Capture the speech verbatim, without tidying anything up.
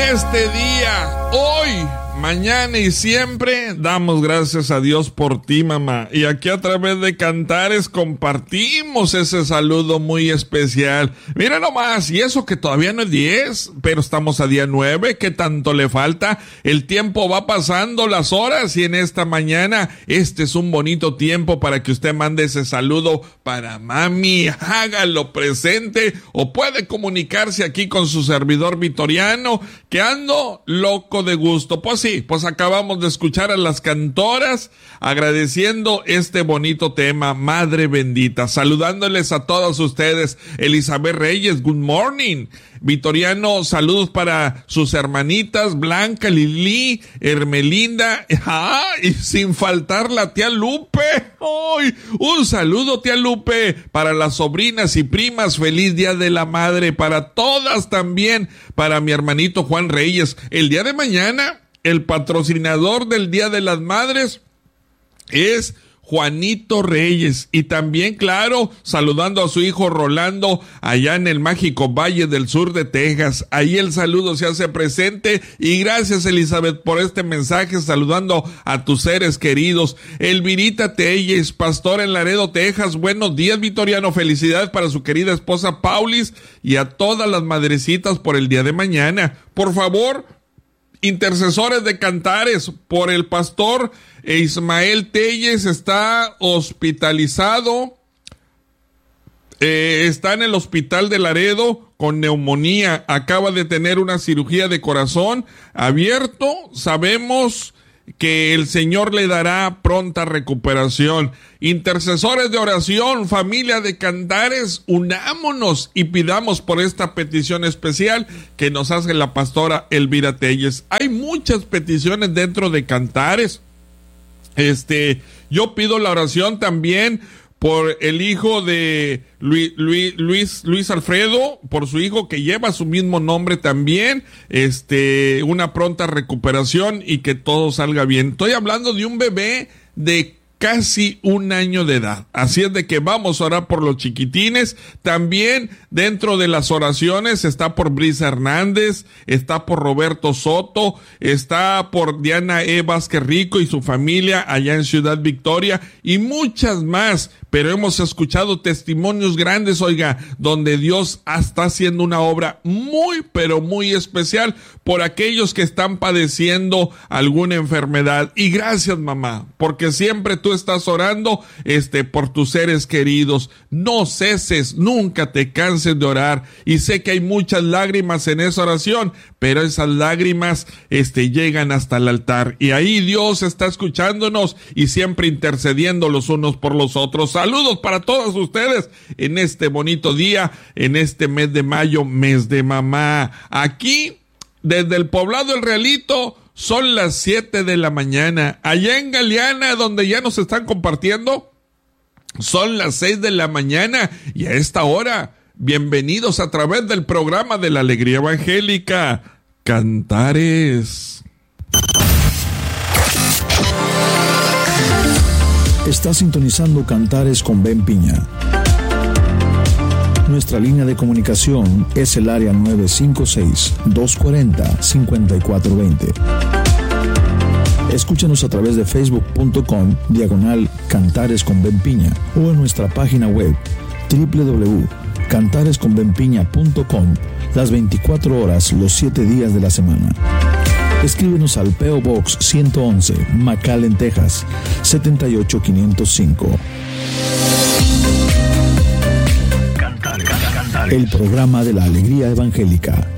este día, hoy, mañana y siempre damos gracias a Dios por ti, mamá. Y aquí a través de Cantares compartimos ese saludo muy especial. Mira nomás, y eso que todavía no es diez, pero estamos a día nueve, ¿qué tanto le falta? El tiempo va pasando, las horas, y en esta mañana este es un bonito tiempo para que usted mande ese saludo para mami. Hágalo presente o puede comunicarse aquí con su servidor vitoriano, que ando loco de gusto. Pues sí, pues acabamos de escuchar a las cantoras agradeciendo este bonito tema, Madre Bendita, saludándoles a todos ustedes. Elizabeth Reyes, good morning. Vitoriano, saludos para sus hermanitas Blanca, Lili, Hermelinda, ah, y sin faltar la tía Lupe. ¡Ay! Un saludo, tía Lupe, para las sobrinas y primas. Feliz Día de la Madre para todas, también para mi hermanito Juan Reyes. El día de mañana, el patrocinador del Día de las Madres es Juanito Reyes, y también, claro, saludando a su hijo Rolando allá en el mágico Valle del Sur de Texas. Ahí el saludo se hace presente, y gracias, Elizabeth, por este mensaje, saludando a tus seres queridos. Elvirita Telles, pastor en Laredo, Texas. Buenos días, Vitoriano. Felicidades para su querida esposa Paulis y a todas las madrecitas por el día de mañana. Por favor, intercesores de Cantares, por el pastor Ismael Telles, está hospitalizado, eh, está en el hospital de Laredo con neumonía, acaba de tener una cirugía de corazón abierto. Sabemos que el Señor le dará pronta recuperación. Intercesores de oración, familia de Cantares, unámonos y pidamos por esta petición especial que nos hace la pastora Elvira Telles. Hay muchas peticiones dentro de Cantares. Este, yo pido la oración también por el hijo de Luis, Luis, Luis, Luis Alfredo, por su hijo que lleva su mismo nombre también, este, una pronta recuperación y que todo salga bien. Estoy hablando de un bebé de casi un año de edad. Así es de que vamos a orar por los chiquitines. También dentro de las oraciones está por Brisa Hernández, está por Roberto Soto, está por Diana E. Vázquez Rico y su familia allá en Ciudad Victoria, y muchas más. Pero hemos escuchado testimonios grandes, oiga, donde Dios está haciendo una obra muy, pero muy especial por aquellos que están padeciendo alguna enfermedad. Y gracias, mamá, porque siempre tú estás orando este, por tus seres queridos. No ceses, nunca te canses de orar. Y sé que hay muchas lágrimas en esa oración, pero esas lágrimas este, llegan hasta el altar. Y ahí Dios está escuchándonos y siempre intercediendo los unos por los otros. Saludos para todos ustedes en este bonito día, en este mes de mayo, mes de mamá. Aquí, desde el poblado El Realito, son las siete de la mañana. Allá en Galeana, donde ya nos están compartiendo, son las seis de la mañana. Y a esta hora, bienvenidos a través del programa de la Alegría Evangélica, Cantares. Está sintonizando Cantares con Ben Piña. Nuestra línea de comunicación es el área nueve cinco seis, dos cuatro cero, cinco cuatro dos cero. Escúchanos a través de facebook punto com, diagonal Cantares con Ben Piña, o en nuestra página web doble u doble u doble u punto cantares con ben piña punto com, las veinticuatro horas, los siete días de la semana. Escríbenos al P O Box ciento once, McAllen, Texas, setenta y ocho quinientos cinco. El programa de la Alegría Evangélica.